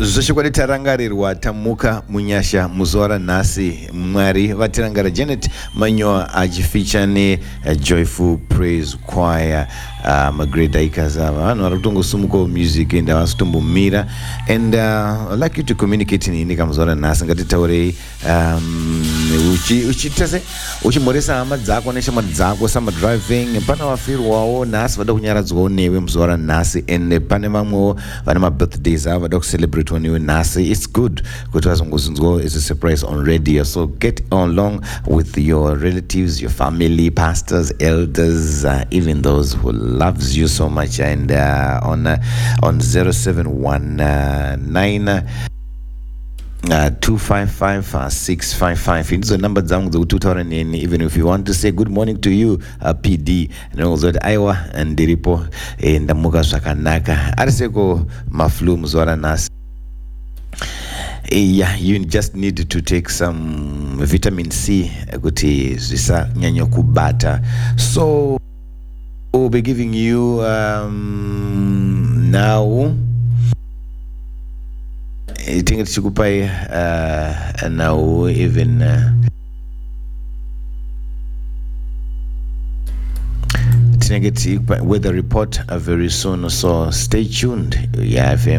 zvochokwadi tarangarirwa tamuka munyasha muzuva ranhasi. Mwari vatirangara. Janet Manyoa achificha neJoyful Praise Choir, magreat acres ava vanhu vari kutongosumukawo music and havasi kutombomira. And I'd like you to communicate nini kamuzuva ranhasi. Ngatitaurei uchimhoresa hama dzako neshamwari dzako summer driving. Pana vafirwawo nhasi vada kunyaradzwawo newe muzuva ranhasi, and pane vamwewo vane mabirthdays avo vada kucelebrate newe nhasi. It's good kuti vazongozunzwawo as a surprise on radio, so get along with your relatives, your family, pastors, elders, even those who loves you so much. And on 0719 255 ndizo namba dzangu dzokuti utaura neni, even if you want to say good morning to you PD, ndinozoti aiwa ndiripo ndamuka zvakanaka. Ari seko maflu muzuva ranhasi. Yeah, you just need to take some vitamin C kuti zvisanyanya kubata. So we'll be giving you now tinge tichikupai now even tinenge weather report very soon, so stay tuned. Yeah, FM